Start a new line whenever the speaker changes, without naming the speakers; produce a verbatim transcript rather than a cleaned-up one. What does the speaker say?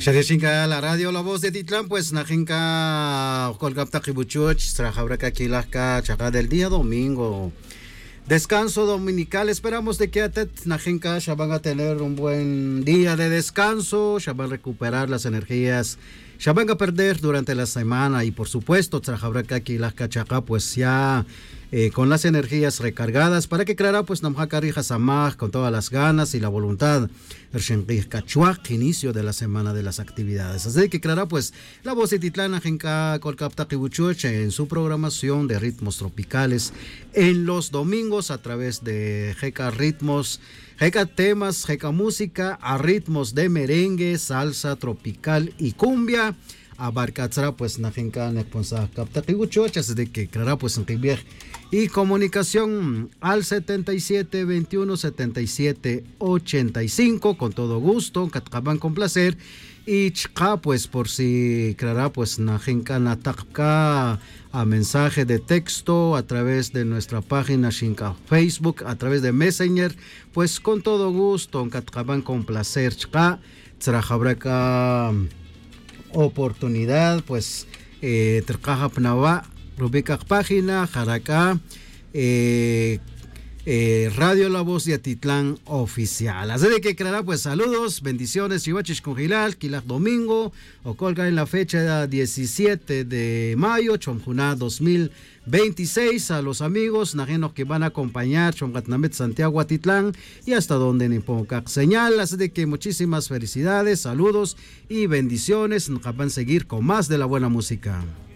Shadeshinka la radio La Voz de Titlán, pues Najinka Colgapta Kibuchuch, Trajabraca Kilaka, Chaca del día domingo. Descanso dominical, esperamos de que Atet Najinka ya van a tener un buen día de descanso, ya van a recuperar las energías, ya van a perder durante la semana y por supuesto Trajabraca Kilaka Chaca pues ya eh, con las energías recargadas para que Clara pues Namjacarija Samaj con todas las ganas y la voluntad inicio de la semana de las actividades. Así que Clara pues la Voz de Titlán Najinka Colcapta Kibuchuch en su programación de ritmos tropicales en los domingos a través de Jeca Ritmos, Jeca Temas, Jeca Música a ritmos de merengue, salsa tropical y cumbia. Abarcatzra pues Najinka Nekponsa Capta Kibuchuch, así de que Clara pues en Rivier y comunicación al setenta y siete veintiuno setenta y siete ochenta y cinco con todo gusto, Catcaban con placer y Chka pues por si Clara pues Najinka Natakka a mensaje de texto a través de nuestra página Shinka Facebook, a través de Messenger, pues con todo gusto, Catcaban con placer Chka Tzrajabraka oportunidad pues eh, Tercaja Pnava Rubica página Jaracá eh, eh, Radio La Voz de Atitlán oficial. Así de que Clara pues saludos, bendiciones, Chihuachis con Gilal, Quilak domingo, o colga en la fecha diecisiete de mayo, Chomjuná dos mil veintiséis, a los amigos najenos que van a acompañar Chomgatnamet Santiago Atitlán y hasta donde Niponcac señal. Así de que muchísimas felicidades, saludos y bendiciones, nos van a seguir con más de la buena música.